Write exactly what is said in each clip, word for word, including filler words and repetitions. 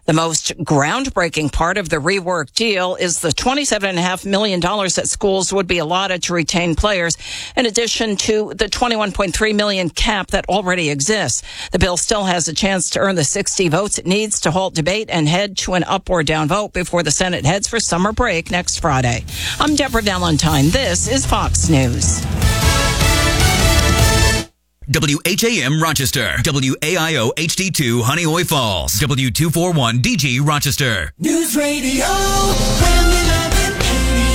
The most groundbreaking part of the rework deal is the twenty-seven point five million dollars that schools would be allotted to retain players, in addition to the twenty-one point three million dollars cap that already exists. The bill still has a chance to earn the sixty votes it needs to halt debate and head to an up or down vote before the Senate heads for summer break next Friday. I'm Deborah Valentine. This is Fox News. W H A M Rochester, W A I O H D two Honeoye Falls, W two forty-one D G Rochester. News Radio eleven eighty.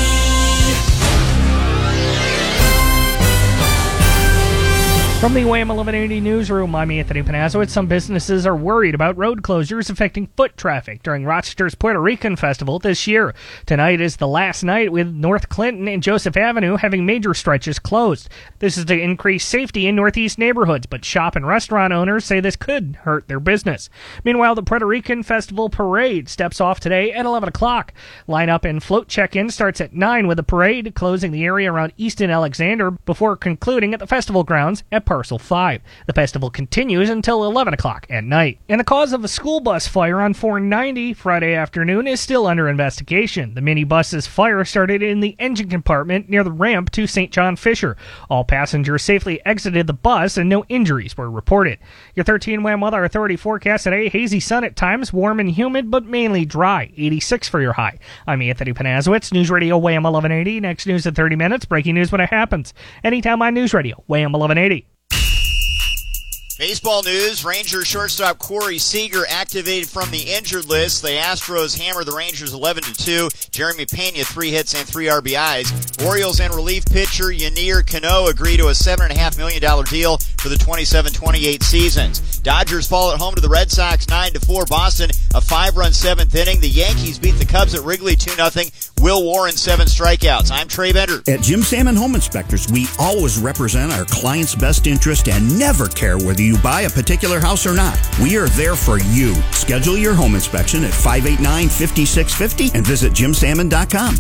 From the Wham eleven eighty newsroom, I'm Anthony Panazowitz. Some businesses are worried about road closures affecting foot traffic during Rochester's Puerto Rican Festival this year. Tonight is the last night with North Clinton and Joseph Avenue having major stretches closed. This is to increase safety in Northeast neighborhoods, but shop and restaurant owners say this could hurt their business. Meanwhile, the Puerto Rican Festival Parade steps off today at eleven o'clock. Lineup and float check-in starts at nine, with the parade closing the area around Easton Alexander before concluding at the festival grounds at Parcel five. The festival continues until eleven o'clock at night. And the cause of a school bus fire on four ninety Friday afternoon is still under investigation. The minibus's fire started in the engine compartment near the ramp to Saint John Fisher. All passengers safely exited the bus and no injuries were reported. Your thirteen Wham Weather Authority forecast today: hazy sun at times, warm and humid, but mainly dry. eighty-six for your high. I'm Anthony Panazowitz, News Radio Wham eleven eighty. Next news in thirty minutes. Breaking news when it happens. Anytime on News Radio Wham eleven eighty. Baseball news, Rangers shortstop Corey Seager activated from the injured list. The Astros hammered the Rangers eleven to two. Jeremy Pena, three hits and three R B Is. Orioles and relief pitcher Yennier Cano agree to a seven point five million dollars deal for the twenty-seven twenty-eight seasons. Dodgers fall at home to the Red Sox nine to four. Boston, a five-run seventh inning. The Yankees beat the Cubs at Wrigley two nothing. Will Warren, seven strikeouts. I'm Trey Bender. At Jim Salmon Home Inspectors, we always represent our client's best interest and never care whether you buy a particular house or not. We are there for you. Schedule your home inspection at five eight nine, five six five zero and visit jim salmon dot com.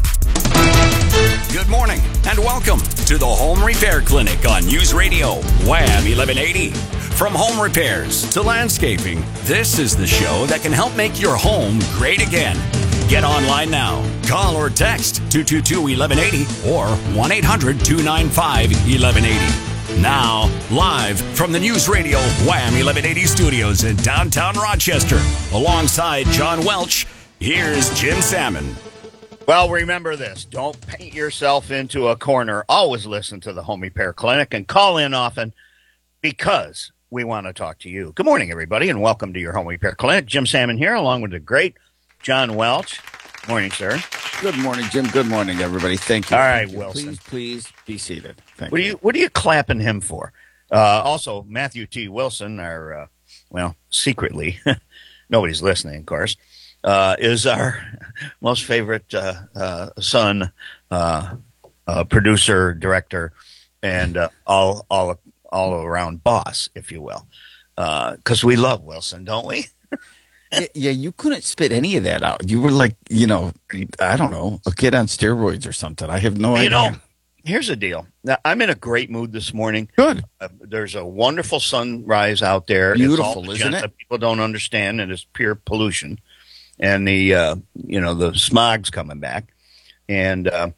Good morning and welcome to the Home Repair Clinic on News Radio Wham eleven eighty. From home repairs to landscaping, this is the show that can help make your home great again. Get online now. Call or text two two two, eleven eighty or one eight hundred, two nine five, eleven eighty. Now, live from the News Radio Wham eleven eighty studios in downtown Rochester, alongside John Welch, here's Jim Salmon. Well, remember this. Don't paint yourself into a corner. Always listen to the Home Repair Clinic and call in often because we want to talk to you. Good morning, everybody, and welcome to your Home Repair Clinic. Jim Salmon here, along with the great John Welch. Morning, sir. Good morning, Jim. Good morning, everybody. Thank you. All right, Thank you. Wilson. Please, please be seated. Thank what are you. What are you clapping him for? Uh, also, Matthew T. Wilson, our uh, well, secretly, nobody's listening, of course, uh, is our most favorite uh, uh, son, uh, uh, producer, director, and uh, all all all around boss, if you will, because uh, we love Wilson, don't we? Yeah, you couldn't spit any of that out. You were like, you know, I don't know, a kid on steroids or something. I have no you idea. Know, here's the deal. Now, I'm in a great mood this morning. Good. Uh, there's a wonderful sunrise out there. Beautiful, it's isn't it? People don't understand, and it's pure pollution. And the, uh, you know, the smog's coming back. And uh,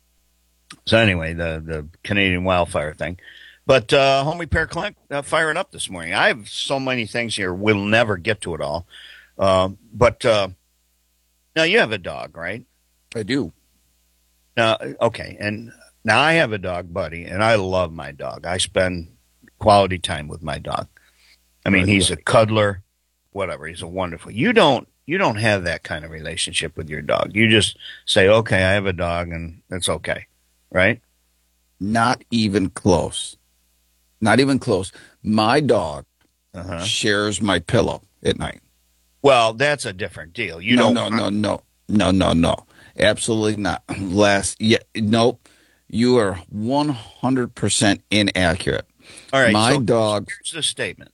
so anyway, the, the Canadian wildfire thing. But uh, Home Repair Clinic uh, firing up this morning. I have so many things here. We'll never get to it all. Uh, but uh, now you have a dog, right? I do. Now, okay, and now I have a dog, Buddy, and I love my dog. I spend quality time with my dog. I mean, he's a cuddler, whatever. He's a wonderful. You don't, you don't have that kind of relationship with your dog. You just say, "Okay, I have a dog, and it's okay," right? Not even close. Not even close. My dog uh-huh. shares my pillow at night. Well, that's a different deal. You no, don't. No, no, no, no, no, no. Absolutely not. Last, yeah, nope. You are one hundred percent inaccurate. All right. My so dog. Here's the statement.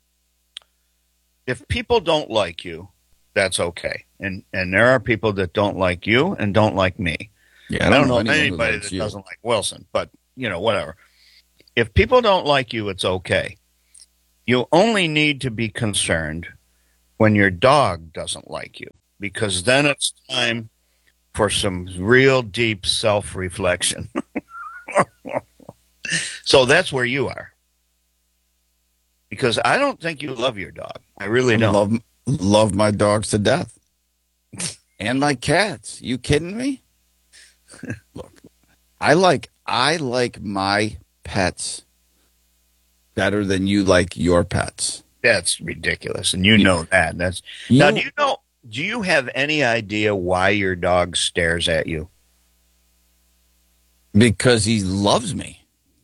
If people don't like you, that's okay. And and there are people that don't like you and don't like me. Yeah, I don't, don't know, know anybody that you. doesn't like Wilson, but, you know, whatever. If people don't like you, it's okay. You only need to be concerned when your dog doesn't like you. because then it's time for some real deep self-reflection. So that's where you are. Because I don't think you love your dog. I really I don't. love love my dogs to death. And my cats. You kidding me? Look, I like I like my pets better than you like your pets. That's ridiculous, and you know that. That's You- now. Do you know? Do you have any idea why your dog stares at you? Because he loves me.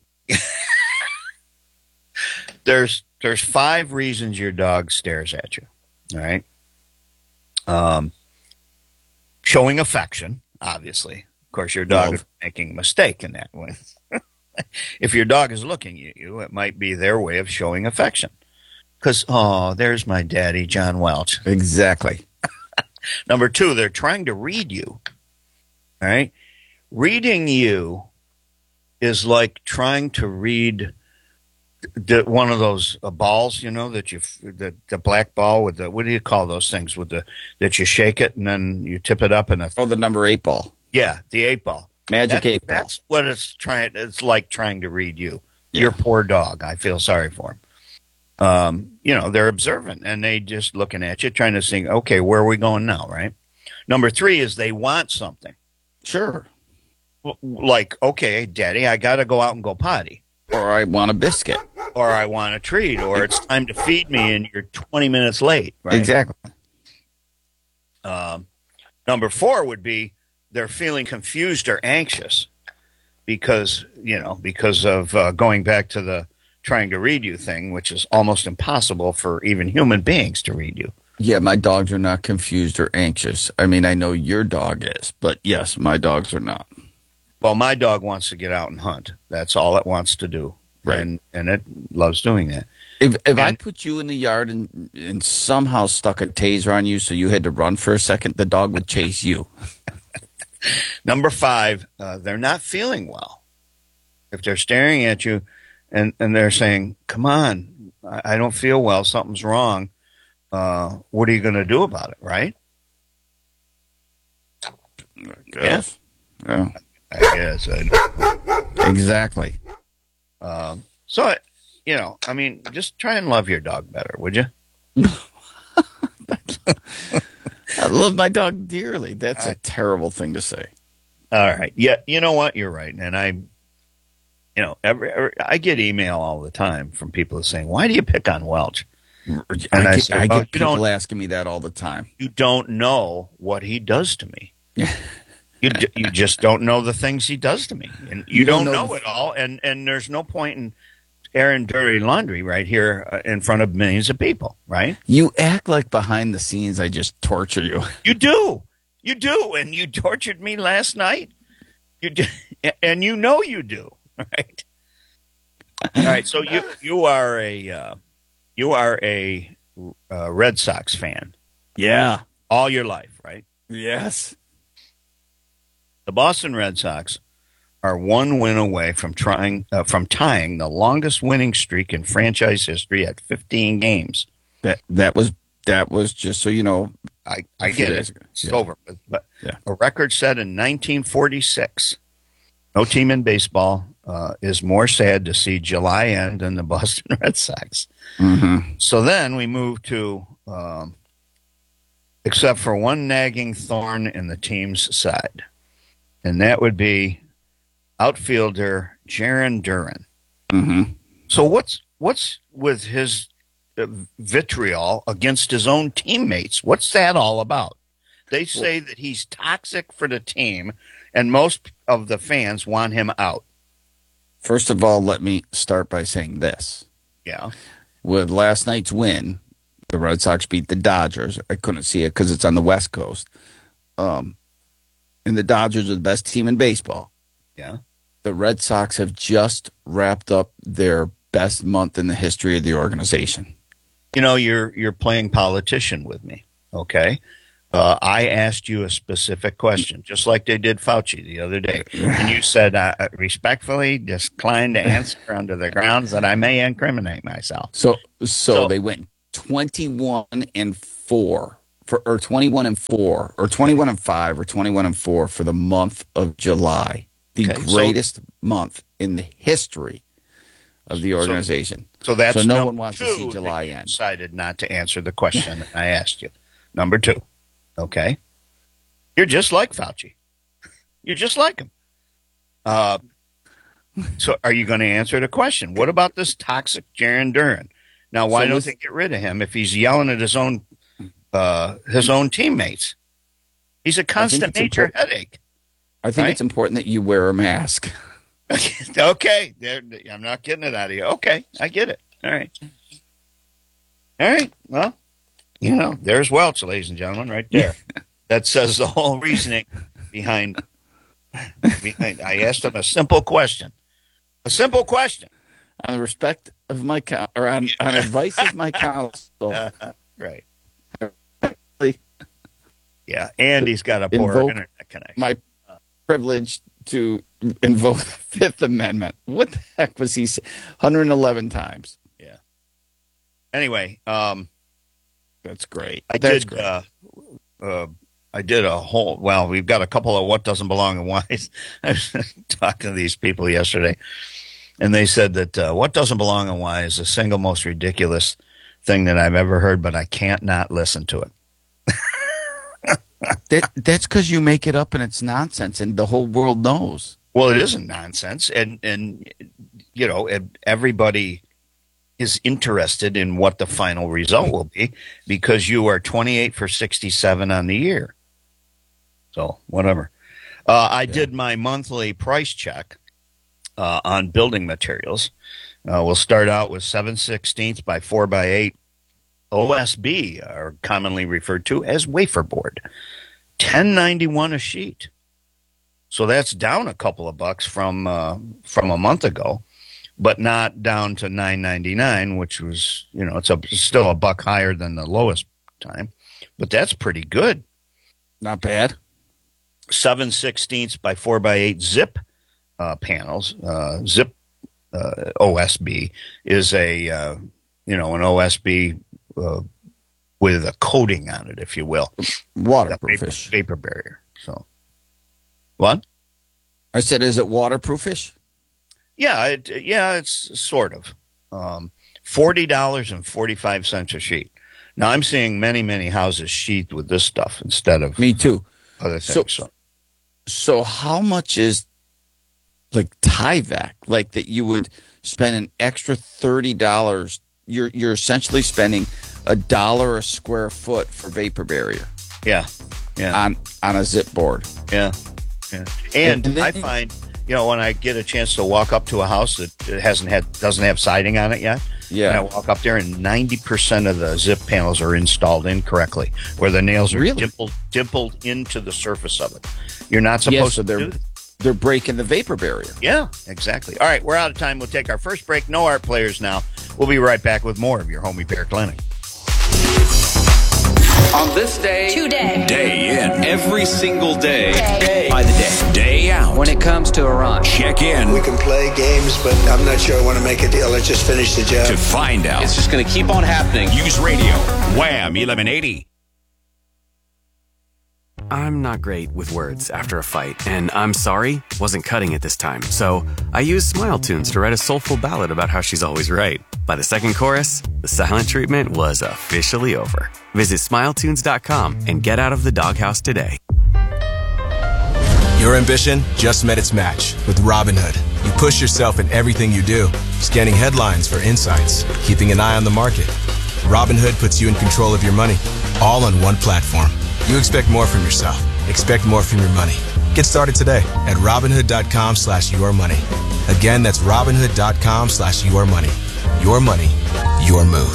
There's there's five reasons your dog stares at you. All right. Um, showing affection, obviously. Of course, your dog Love. is making a mistake in that way. If your dog is looking at you, it might be their way of showing affection. Because, oh, there's my daddy, John Welch. Exactly. Number two, they're trying to read you. All right? Reading you is like trying to read the, one of those uh, balls, you know, that you the, the black ball with the, what do you call those things with the that you shake it and then you tip it up and a Oh, the number eight ball. yeah, the eight ball. Magic That- eight ball. That's what it's trying. It's like trying to read you. Yeah. Your poor dog. I feel sorry for him. Um, you know, they're observant and they just looking at you, trying to think, okay, where are we going now, right? Number three is they want something. Sure. W- Like, okay, daddy, I got to go out and go potty. Or I want a biscuit. Or I want a treat. Or it's time to feed me and you're twenty minutes late. Right? Exactly. Um, number four would be they're feeling confused or anxious because, you know, because of uh, going back to the trying to read you thing, which is almost impossible for even human beings to read you. Yeah, my dogs are not confused or anxious. I mean, I know your dog is, but yes, my dogs are not. Well, my dog wants to get out and hunt. That's all it wants to do. Right. And, and it loves doing that. If if I And- put you in the yard and and somehow stuck a taser on you so you had to run for a second, the dog would chase you. Number five, uh, they're not feeling well. If they're staring at you and, and they're saying, come on, I, I don't feel well, something's wrong, uh, what are you going to do about it, right? Yes. Yeah. I guess. I know. Exactly. Um, so, you know, I mean, just try and love your dog better, would you? I love my dog dearly. That's a terrible thing to say. All right. Yeah, you know what? You're right. And I, you know, every, every I get email all the time from people saying, why do you pick on Welch? And And I I, get, said, I well, get you people don't- asking me that all the time. You don't know what he does to me. You d- you just don't know the things he does to me, and you, You don't, don't know know the- it all. And and there's no point in airing dirty laundry right here uh, in front of millions of people, right? You act like behind the scenes I just torture you. You do, you do, and you tortured me last night. You do, and you know you do, right? All right. So you you are a uh, you are a uh, Red Sox fan Yeah. all your life, right? Yes. The Boston Red Sox are one win away from trying uh, from tying the longest winning streak in franchise history at fifteen games. That that was that was just so you know. I, I A few get days it. ago. It's Yeah. over with. But Yeah. a record set in nineteen forty-six. No team in baseball uh, is more sad to see July end than the Boston Red Sox. Mm-hmm. So then we move to, um, except for one nagging thorn in the team's side, and that would be outfielder Jaron Duran. Mm-hmm. So what's what's with his uh, vitriol against his own teammates? What's that all about? They say that he's toxic for the team, and most of the fans want him out. First of all, let me start by saying this. Yeah. With last night's win, the Red Sox beat the Dodgers. I couldn't see it because it's on the West Coast. Um, and the Dodgers are the best team in baseball. Yeah. The Red Sox have just wrapped up their best month in the history of the organization. You know, you're you're playing politician with me, okay? Uh, I asked you a specific question, just like they did Fauci the other day, and you said, "I uh, respectfully decline to answer under the grounds that I may incriminate myself." So, so, So- they went twenty-one and four for or twenty-one and four or twenty-one and five or twenty-one and four for the month of July, the Okay, so- greatest month in the history of the organization. So that's so no number one wants to two see July that you end. decided not to answer the question that I asked you. Number two. Okay. You're just like Fauci. You're just like him. Uh, so are you going to answer the question? What about this toxic Jaron Duran? Now, why So don't this- they get rid of him if he's yelling at his own uh, his own teammates? He's a constant it's nature important- headache. I think Right? it's important that you wear a mask. Okay, there, I'm not getting it out of you. Okay, I get it. All right. All right. Well, you know, there's Welch, ladies and gentlemen, right there. That says the whole reasoning behind, behind. I asked him a simple question. A simple question. On the respect of my coun or on, on advice of my counsel. Uh, right. Yeah, and he's got a poor Invoke internet connection. my privilege to invoke the Fifth Amendment. What the heck was he saying? one hundred eleven times. Yeah. Anyway, um, That's great. I That's did. great. Uh, uh, I did a whole. Well, we've got a couple of what doesn't belong and why. I was talking to these people yesterday, and they said that uh, what doesn't belong and why is the single most ridiculous thing that I've ever heard, but I can't not listen to it. That, that's because you make it up and it's nonsense, and the whole world knows. Well, it isn't nonsense, and and you know everybody is interested in what the final result will be because you are twenty-eight for sixty-seven on the year. So whatever. Uh, I yeah. did my monthly price check uh, on building materials. Uh, we'll start out with seven sixteenths by four by eight O S B, are commonly referred to as wafer board. ten ninety-one a sheet. So that's down a couple of bucks from uh, from a month ago, but not down to nine ninety-nine, which was, you know, it's a, still a buck higher than the lowest time, but that's pretty good. Not bad. seven sixteenths by four by eight zip uh, panels. Uh, zip uh, O S B is a, uh, you know, an O S B uh, with a coating on it, if you will. Waterproofish. Vapor, vapor barrier. So, what? I said, is it waterproofish? Yeah, it, yeah, it's sort of. Um, forty dollars and forty-five cents a sheet. Now, I'm seeing many, many houses sheathed with this stuff instead of Me too. other So, things. So, so how much is like Tyvek? Like that you would spend an extra thirty dollars. You're you're essentially spending a dollar a square foot for vapor barrier. Yeah, yeah, on on a zip board. Yeah, yeah. And, And then- I find, you know, when I get a chance to walk up to a house that hasn't had doesn't have siding on it yet, Yeah. and I walk up there and ninety percent of the zip panels are installed incorrectly, where the nails are Really? dimpled dimpled into the surface of it. You're not supposed Yeah, so to they're do that. they're breaking the vapor barrier. Yeah, exactly. All right, we're out of time. We'll take our first break. No art players now. We'll be right back with more of your Home Repair Clinic. On this day, Today. Day in. every single day, Day. by the day. Day out. when it comes to Iran, Check in We can play games, but I'm not sure I want to make a deal. Let's just finish the job. to find out. It's just going to keep on happening. Use Radio. Wham eleven eighty. I'm not great with words after a fight, and I'm sorry wasn't cutting it this time. So I used Smile Tunes to write a soulful ballad about how she's always right. By the second chorus, the silent treatment was officially over. Visit smile tunes dot com and get out of the doghouse today. Your ambition just met its match with Robinhood. You push yourself in everything you do, scanning headlines for insights, keeping an eye on the market. Robinhood puts you in control of your money, all on one platform. You expect more from yourself. Expect more from your money. Get started today at Robinhood.com slash your money. Again, that's Robinhood.com slash your money. Your money, your move.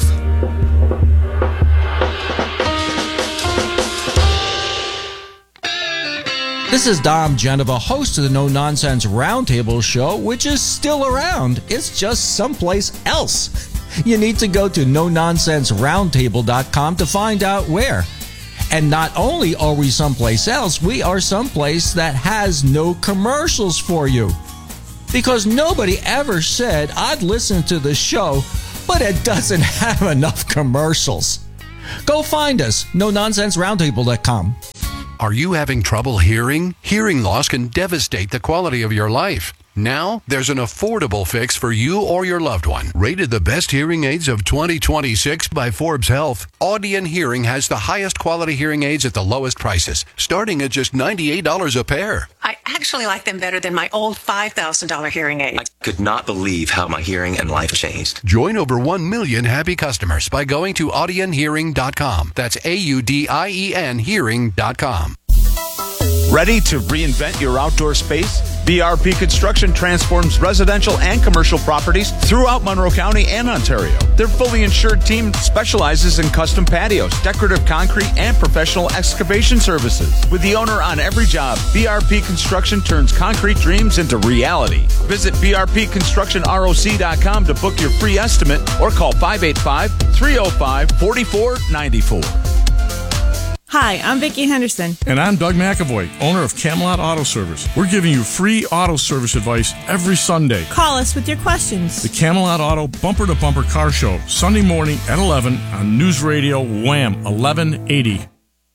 This is Dom Genova, host of the No Nonsense Roundtable Show, which is still around. It's just someplace else. You need to go to no nonsense roundtable dot com to find out where. And not only are we someplace else, we are someplace that has no commercials for you. Because nobody ever said, I'd listen to the show, but it doesn't have enough commercials. Go find us, no nonsense roundtable dot com. Are you having trouble hearing? Hearing loss can devastate the quality of your life. Now, there's an affordable fix for you or your loved one. Rated the best hearing aids of twenty twenty-six by Forbes Health, Audion Hearing has the highest quality hearing aids at the lowest prices, starting at just ninety-eight dollars a pair. I actually like them better than my old five thousand dollars hearing aid. I could not believe how my hearing and life changed. Join over one million happy customers by going to audion hearing dot com. That's A U D I E N hearing dot com. Ready to reinvent your outdoor space? B R P Construction transforms residential and commercial properties throughout Monroe County and Ontario. Their fully insured team specializes in custom patios, decorative concrete, and professional excavation services. With the owner on every job, B R P Construction turns concrete dreams into reality. Visit B R P construction R O C dot com to book your free estimate or call five eight five, three oh five, four four nine four. Hi, I'm Vicki Henderson. And I'm Doug McAvoy, owner of Camelot Auto Service. We're giving you free auto service advice every Sunday. Call us with your questions. The Camelot Auto Bumper to Bumper Car Show, Sunday morning at eleven on News Radio Wham eleven eighty.